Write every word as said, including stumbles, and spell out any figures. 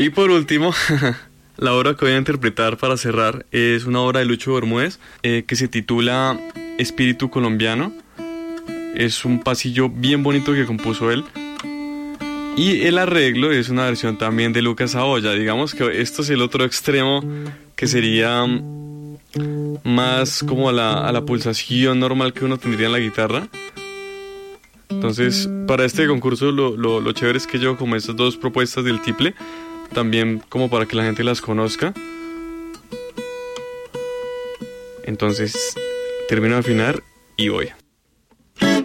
Y por último, la obra que voy a interpretar para cerrar es una obra de Lucho Bermúdez eh, que se titula Espíritu Colombiano. Es un pasillo bien bonito que compuso él. Y el arreglo es una versión también de Lucas Saboya. Digamos que esto es el otro extremo, que sería más como a la, a la pulsación normal que uno tendría en la guitarra. Entonces, para este concurso lo, lo, lo chévere es que yo como estas dos propuestas del tiple, también como para que la gente las conozca. Entonces, termino de afinar y voy.